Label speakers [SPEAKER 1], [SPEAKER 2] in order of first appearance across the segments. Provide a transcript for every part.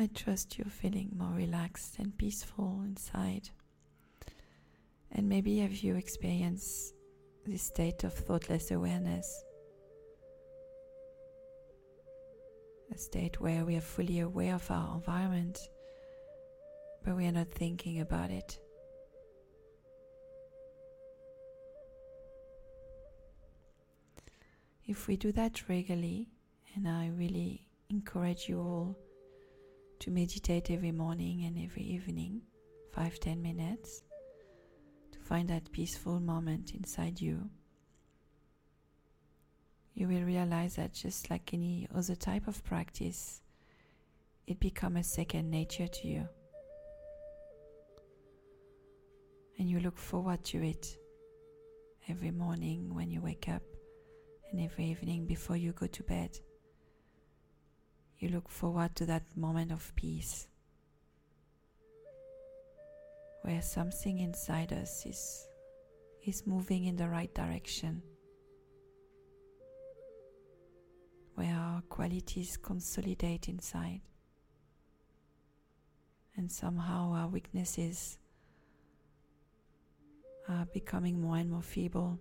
[SPEAKER 1] I trust you're feeling more relaxed and peaceful inside. And maybe have you experienced this state of thoughtless awareness? A state where we are fully aware of our environment, but we are not thinking about it. If we do that regularly, and I really encourage you all to meditate every morning and every evening, 5-10 minutes, to find that peaceful moment inside you, you will realize that just like any other type of practice, it becomes a second nature to you. And you look forward to it every morning when you wake up and every evening before you go to bed. You look forward to that moment of peace where something inside us is moving in the right direction, where our qualities consolidate inside, and somehow our weaknesses are becoming more and more feeble.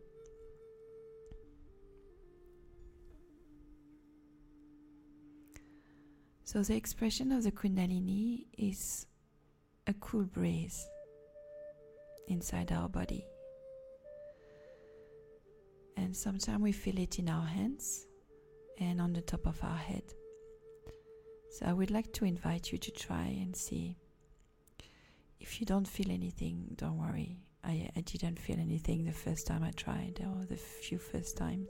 [SPEAKER 1] So the expression of the Kundalini is a cool breeze inside our body. And sometimes we feel it in our hands and on the top of our head. So I would like to invite you to try and see. If you don't feel anything, don't worry. I didn't feel anything the first time I tried, or the few first times.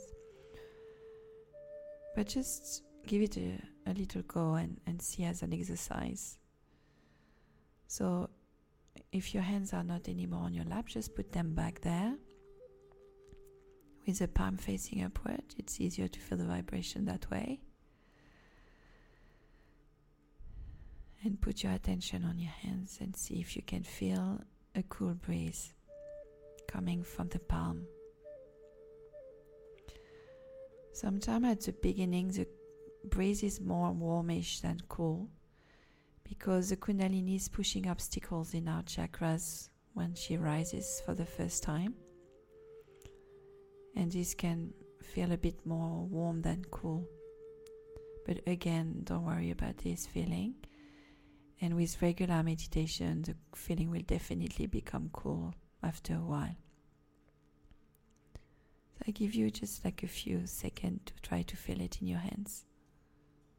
[SPEAKER 1] But just give it a little go and see as an exercise. So if your hands are not anymore on your lap, just put them back there with the palm facing upward. It's easier to feel the vibration that way. And put your attention on your hands and see if you can feel a cool breeze coming from the palm. Sometimes at the beginning the breeze is more warmish than cool, because the Kundalini is pushing obstacles in our chakras when she rises for the first time, and this can feel a bit more warm than cool. But again, don't worry about this feeling, and with regular meditation the feeling will definitely become cool after a while. So I give you just like a few seconds to try to feel it in your hands.